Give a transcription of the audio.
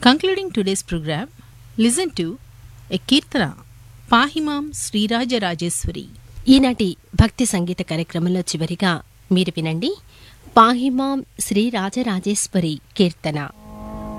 Concluding today's program, listen to a Kirtana, Pahimam Srirajarajeswari. ఈనాటి భక్తి సంగీత కార్యక్రమంలో చివరిగా మీరు వినండి పాహిమాం శ్రీ రాజరాజేశ్వరి కీర్తన.